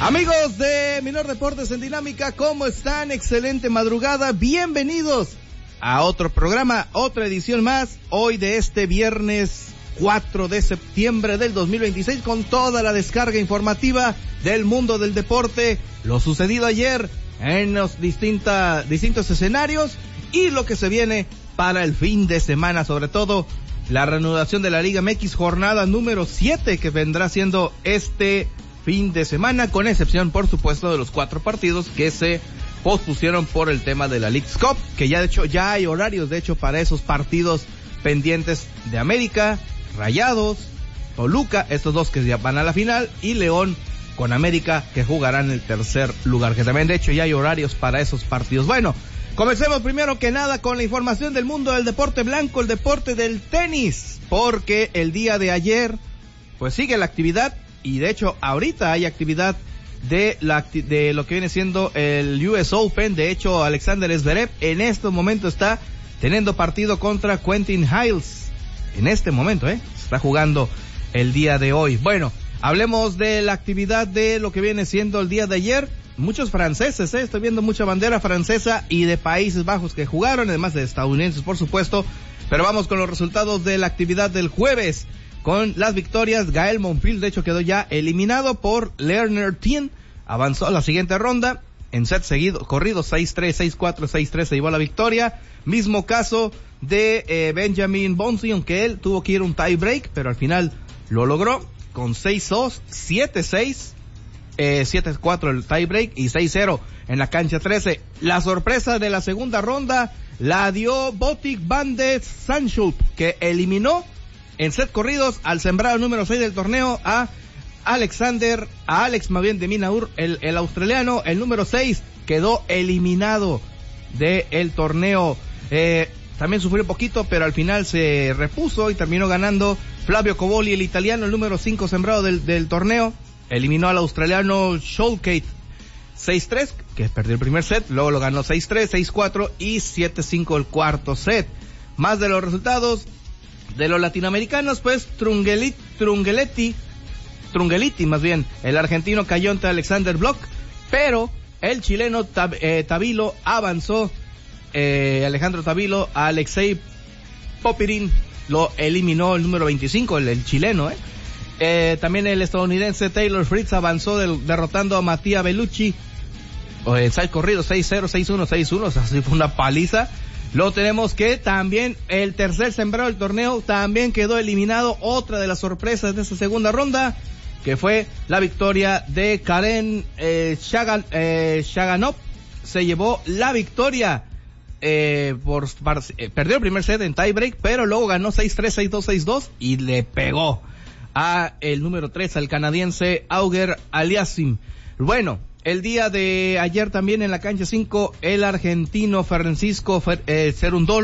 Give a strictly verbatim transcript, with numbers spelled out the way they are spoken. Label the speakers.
Speaker 1: Amigos de Minor Deportes en Dinámica, ¿cómo están? Excelente madrugada, bienvenidos a otro programa, otra edición más, hoy de este viernes cuatro de septiembre del dos mil veintiséis, con toda la descarga informativa del mundo del deporte, lo sucedido ayer en los distinta, distintos escenarios y lo que se viene para el fin de semana, sobre todo la reanudación de la Liga M X, jornada número siete que vendrá siendo este fin de semana, con excepción por supuesto de los cuatro partidos que se pospusieron por el tema de la Leagues Cup, que ya de hecho ya hay horarios de hecho para esos partidos pendientes de América, Rayados, Toluca, estos dos que ya van a la final, y León con América que jugarán el tercer lugar, que también de hecho ya hay horarios para esos partidos. Bueno, comencemos primero que nada con la información del mundo del deporte blanco, el deporte del tenis, porque el día de ayer pues sigue la actividad. Y de hecho ahorita hay actividad de la de lo que viene siendo el U S Open. De hecho Alexander Zverev en este momento está teniendo partido contra Quentin Hiles. En este momento, eh, está jugando el día de hoy. Bueno, hablemos de la actividad de lo que viene siendo el día de ayer. Muchos franceses, eh, estoy viendo mucha bandera francesa y de Países Bajos que jugaron, además de estadounidenses por supuesto. Pero vamos con los resultados de la actividad del jueves. Con las victorias, Gael Monfils de hecho quedó ya eliminado por Lerner Tien, avanzó a la siguiente ronda, en set seguido, corrido seis tres, seis cuatro, seis tres se llevó la victoria. Mismo caso de eh, Benjamin Bonzi, aunque él tuvo que ir un tie break, pero al final lo logró con seis dos, siete seis, eh, siete cuatro el tie break y seis cero en la cancha trece. La sorpresa de la segunda ronda la dio Botic van de Zandschulp, que eliminó en set corridos al sembrado número seis del torneo a Alexander, a Alex más bien de Minaur, el, el australiano, el número seis, quedó eliminado del torneo. Eh, también sufrió un poquito, pero al final se repuso y terminó ganando Flavio Coboli, el italiano, el número cinco sembrado del, del torneo. Eliminó al australiano Showcase seis tres, que perdió el primer set, luego lo ganó seis tres, seis cuatro y siete cinco el cuarto set. Más de los resultados de los latinoamericanos, pues Trungelliti, Trungelliti, Trungelliti más bien, el argentino cayó ante Alexander Block, pero el chileno Tab, eh, Tabilo avanzó, eh, Alejandro Tabilo, a Alexei Popirin lo eliminó el número veinticinco, el, el chileno, eh. Eh, también el estadounidense Taylor Fritz avanzó del, derrotando a Mattia Bellucci, eh, seis corridos, seis cero, seis uno, seis uno, o sea, así fue una paliza. Luego tenemos que también el tercer sembrado del torneo también quedó eliminado, otra de las sorpresas de esta segunda ronda, que fue la victoria de Karen eh, Shagan, eh, Shaganov, se llevó la victoria, eh, por, par, eh, perdió el primer set en tiebreak, pero luego ganó seis tres, seis dos, seis dos y le pegó a el número tres, al canadiense Auger Aliassime. Bueno, el día de ayer también en la cancha cinco, el argentino Francisco Fer, eh, Cerundolo